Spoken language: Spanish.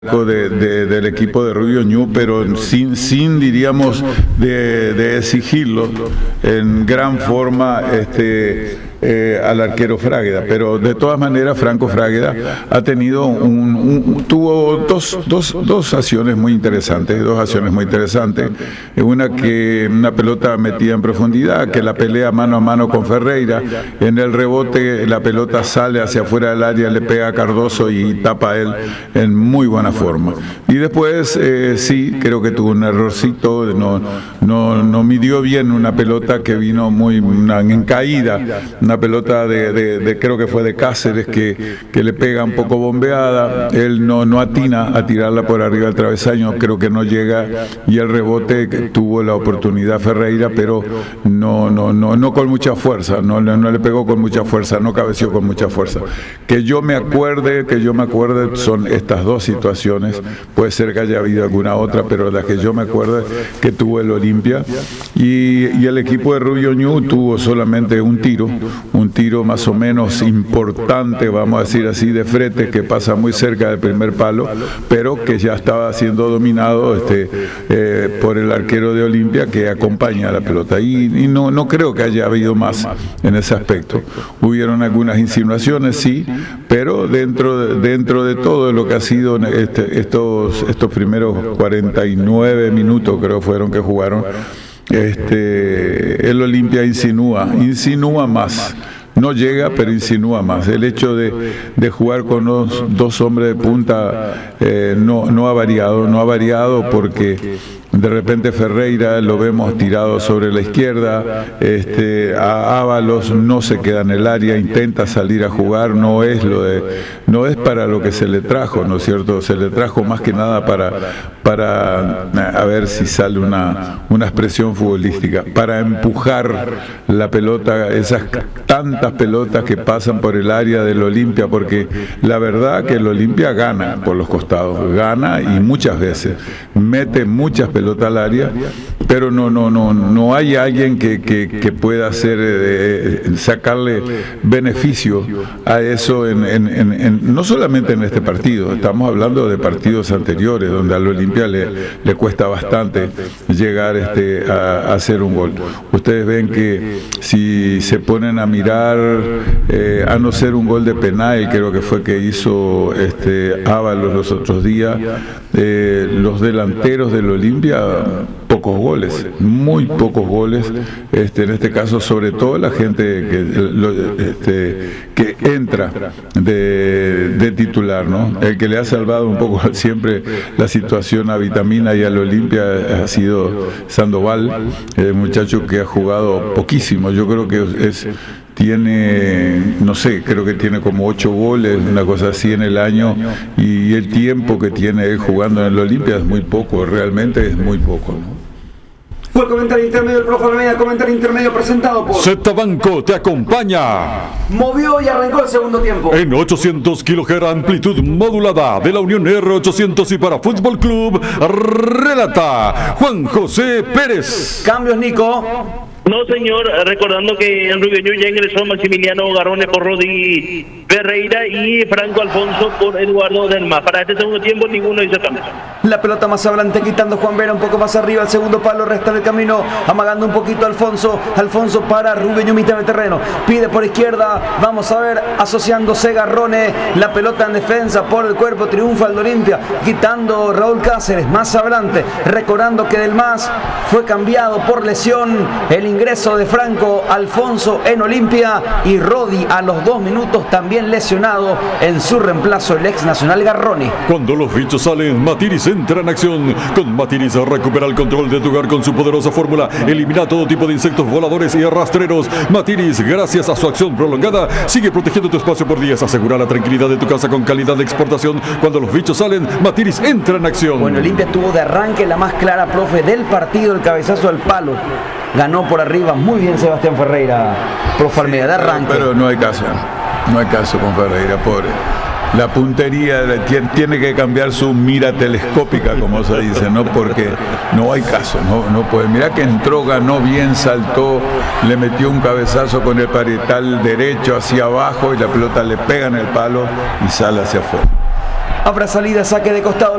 del equipo de Rubio Ñu, pero sin diríamos de exigirlo en gran forma al arquero Frágueda, pero de todas maneras Franco Frágueda ha tenido tuvo dos acciones muy interesantes, una pelota metida en profundidad, que la pelea mano a mano con Ferreira, en el rebote la pelota sale hacia afuera del área, le pega a Cardoso y tapa a él en muy buena forma. Y después sí, creo que tuvo un errorcito, no midió bien una pelota que vino en caída, una pelota creo que fue de Cáceres que le pega un poco bombeada, él no atina a tirarla por arriba del travesaño, creo que no llega, y el rebote que tuvo la oportunidad Ferreira, pero no con mucha fuerza, no le pegó con mucha fuerza, no cabeció con mucha fuerza. Que yo me acuerde son estas dos situaciones, puede ser que haya habido alguna otra, pero las que yo me acuerdo que tuvo el Olimpia, y el equipo de Rubio Ñu tuvo solamente un tiro más o menos importante, vamos a decir así, de frente, que pasa muy cerca del primer palo, pero que ya estaba siendo dominado por el arquero de Olimpia, que acompaña a la pelota, y no creo que haya habido más en ese aspecto. Hubieron algunas insinuaciones, sí, pero dentro de todo lo que ha sido estos primeros 49 minutos, creo fueron que jugaron, el Olimpia insinúa más. No llega, pero insinúa más. El hecho de jugar con dos hombres de punta no ha variado porque de repente Ferreira lo vemos tirado sobre la izquierda, a Ábalos no se queda en el área, intenta salir a jugar, no es para lo que se le trajo, ¿no es cierto? Se le trajo más que nada para a ver si sale una expresión futbolística, para empujar la pelota, esas tantas pelotas que pasan por el área del Olimpia, porque la verdad que el Olimpia gana por los costados, gana y muchas veces, mete muchas pelotas al área, pero no hay alguien que pueda sacarle beneficio a eso no solamente en este partido, estamos hablando de partidos anteriores donde al Olimpia le cuesta bastante llegar a hacer un gol. Ustedes ven que si se ponen a mirar, a no ser un gol de penal, creo que fue que hizo Ábalos los otros días, los delanteros del Olimpia, pocos goles, muy pocos goles, en este caso sobre todo la gente que entra de titular, ¿no? El que le ha salvado un poco siempre la situación a Vitamina y al Olimpia ha sido Sandoval, el muchacho que ha jugado poquísimo. Yo creo que creo que tiene como 8 goles, una cosa así en el año, y el tiempo que tiene él jugando en el Olimpia es muy poco, realmente es muy poco, ¿no? Fue el comentario intermedio del Profe Almeida, comentario intermedio presentado por Z Banco te acompaña. Movió y arrancó el segundo tiempo. En 800 kHz amplitud modulada de la Unión R800 y para Fútbol Club, relata Juan José Pérez. Cambios, Nico. No, señor, recordando que en Rubio Ñu ya ingresó Maximiliano Garrone por Rodi Ferreira y Franco Alfonso por Eduardo Delma. Para este segundo tiempo ninguno hizo cambio. La pelota más adelante quitando Juan Vera un poco más arriba, el segundo palo resta el camino, amagando un poquito Alfonso para Rubio Ñu, mitad de terreno, pide por izquierda, vamos a ver, asociándose Garrone, la pelota en defensa por el cuerpo, triunfa el Olimpia, quitando Raúl Cáceres, más adelante, recordando que Delmas fue cambiado por lesión, el ingreso de Franco Alfonso en Olimpia y Rodi a los 2 minutos también lesionado, en su reemplazo el ex nacional Garrone. Cuando los bichos salen, Matiris entra en acción. Con Matiris recupera el control de tu hogar con su poderosa fórmula, elimina todo tipo de insectos voladores y rastreros. Matiris, gracias a su acción prolongada, sigue protegiendo tu espacio por días, asegura la tranquilidad de tu casa con calidad de exportación. Cuando los bichos salen, Matiris entra en acción. Bueno, Olimpia tuvo de arranque la más clara, profe, del partido, el cabezazo al palo. Ganó por arriba muy bien Sebastián Ferreira, profe Almeida, de arranque. Pero no hay caso con Ferreira, pobre. La puntería tiene que cambiar su mira telescópica, como se dice, ¿no? Porque no hay caso, no puede. Mirá que entró, ganó bien, saltó, le metió un cabezazo con el parietal derecho hacia abajo y la pelota le pega en el palo y sale hacia afuera. Habrá salida, saque de costado.